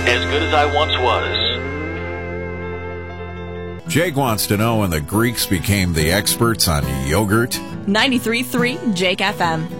as good as I once was. Jake wants to know when the Greeks became the experts on yogurt. 93.3 Jake FM.